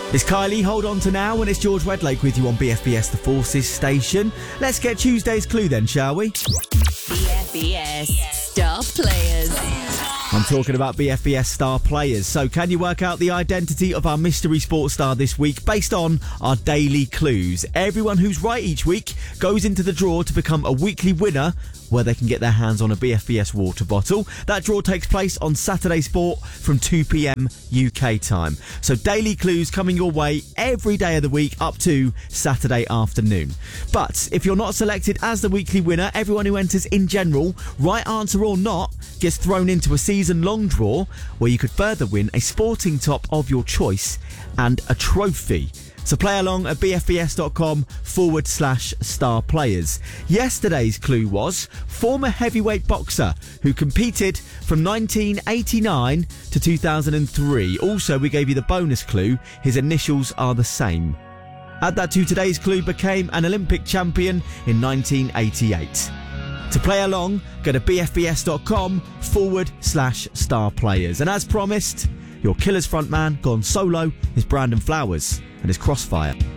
It's Kylie, hold on to now, and it's George Redlake with you on BFBS The Forces station. Let's get Tuesday's clue then, shall we? BFBS Star Players. I'm talking about BFBS star players. So can you work out the identity of our mystery sports star this week based on our daily clues? Everyone who's right each week goes into the draw to become a weekly winner where they can get their hands on a BFBS water bottle. That draw takes place on Saturday Sport from 2 p.m. UK time. So daily clues coming your way every day of the week up to Saturday afternoon. But if you're not selected as the weekly winner, everyone who enters in general, right answer or not, gets thrown into a season-long draw where you could further win a sporting top of your choice and a trophy. So play along at bfbs.com/star players. Yesterday's clue was former heavyweight boxer who competed from 1989 to 2003. Also, we gave you the bonus clue. His initials are the same. Add that to today's clue, became an Olympic champion in 1988. To play along, go to bfbs.com/star players. And as promised, your Killers frontman gone solo is Brandon Flowers and his Crossfire.